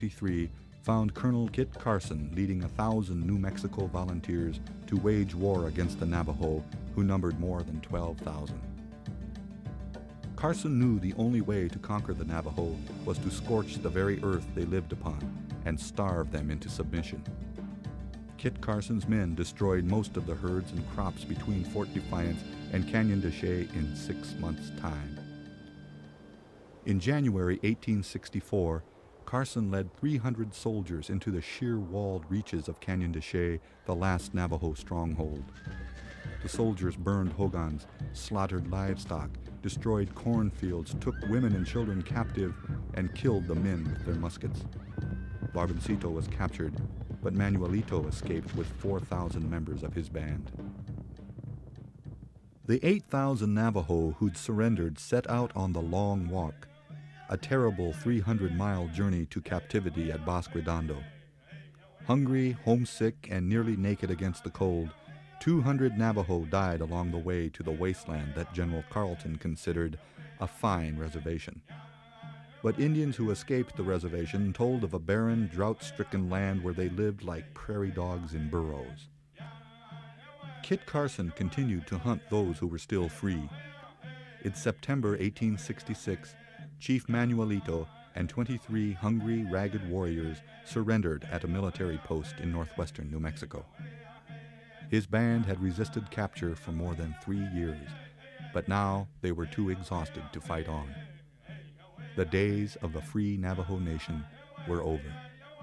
1953 found Colonel Kit Carson leading 1,000 New Mexico volunteers to wage war against the Navajo, who numbered more than 12,000. Carson knew the only way to conquer the Navajo was to scorch the very earth they lived upon and starve them into submission. Kit Carson's men destroyed most of the herds and crops between Fort Defiance and Canyon de Chelly in 6 months' time. In January 1864, Carson led 300 soldiers into the sheer-walled reaches of Canyon de Chelly, the last Navajo stronghold. The soldiers burned hogans, slaughtered livestock, destroyed cornfields, took women and children captive, and killed the men with their muskets. Barboncito was captured, but Manuelito escaped with 4,000 members of his band. The 8,000 Navajo who'd surrendered set out on the Long Walk, a terrible 300-mile journey to captivity at Bosque Redondo. Hungry, homesick, and nearly naked against the cold, 200 Navajo died along the way to the wasteland that General Carleton considered a fine reservation. But Indians who escaped the reservation told of a barren, drought-stricken land where they lived like prairie dogs in burrows. Kit Carson continued to hunt those who were still free. In September 1866, Chief Manuelito and 23 hungry, ragged warriors surrendered at a military post in northwestern New Mexico. His band had resisted capture for more than 3 years, but now they were too exhausted to fight on. The days of the free Navajo Nation were over.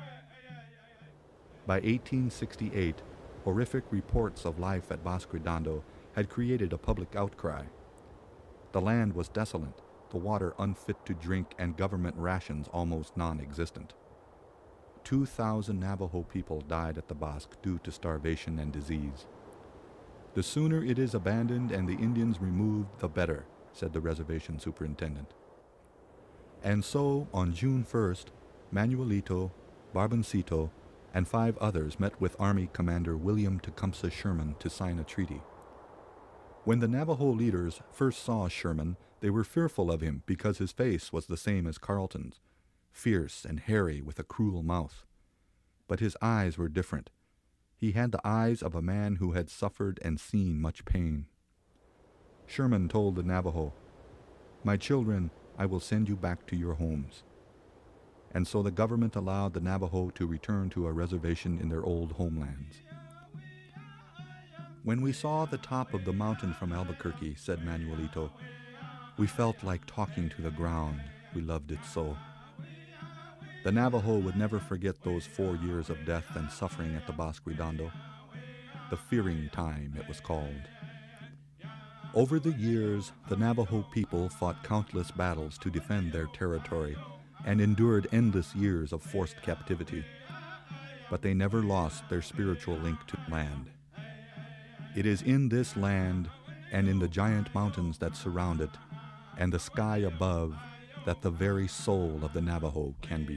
By 1868, horrific reports of life at Bosque Redondo had created a public outcry. The land was desolate, the water unfit to drink, and government rations almost non-existent. 2,000 Navajo people died at the Bosque due to starvation and disease. The sooner it is abandoned and the Indians removed, the better, said the reservation superintendent. And so, on June 1st, Manuelito, Barboncito, and 5 others met with Army Commander William Tecumseh Sherman to sign a treaty. When the Navajo leaders first saw Sherman, they were fearful of him because his face was the same as Carleton's, fierce and hairy with a cruel mouth. But his eyes were different. He had the eyes of a man who had suffered and seen much pain. Sherman told the Navajo, "My children, I will send you back to your homes." And so the government allowed the Navajo to return to a reservation in their old homelands. "When we saw the top of the mountain from Albuquerque," said Manuelito, "we felt like talking to the ground. We loved it so." The Navajo would never forget those 4 years of death and suffering at the Bosque Redondo. The Fearing Time, it was called. Over the years, the Navajo people fought countless battles to defend their territory and endured endless years of forced captivity. But they never lost their spiritual link to land. It is in this land and in the giant mountains that surround it and the sky above that the very soul of the Navajo can be